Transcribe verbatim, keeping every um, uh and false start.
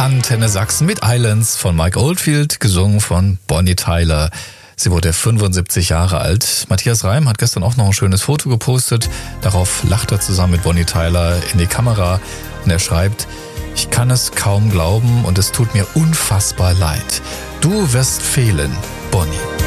Antenne Sachsen mit Islands von Mike Oldfield, gesungen von Bonnie Tyler. Sie wurde fünfundsiebzig Jahre alt. Matthias Reim hat gestern auch noch ein schönes Foto gepostet. Darauf lacht er zusammen mit Bonnie Tyler in die Kamera und er schreibt: Ich kann es kaum glauben und es tut mir unfassbar leid. Du wirst fehlen, Bonnie.